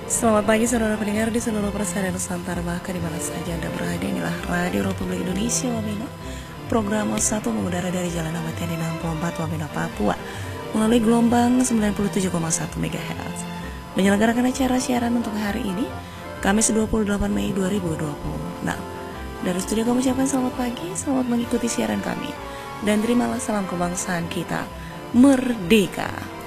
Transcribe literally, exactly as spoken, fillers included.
Selamat pagi saudara pendengar di seluruh persada Nusantara, bahkan di mana saja Anda berada. Inilah Radio Republik Indonesia Wamena. Program satu mengudara dari Jalan Ahmad Yani enam puluh empat Wamena, Papua, melalui gelombang sembilan puluh tujuh koma satu megahertz. Menyelenggarakan acara siaran untuk hari ini, Kamis dua puluh delapan Mei dua ribu dua puluh. Nah, dari studio kami ucapkan selamat pagi, selamat mengikuti siaran kami, dan terimalah salam kebangsaan kita, merdeka.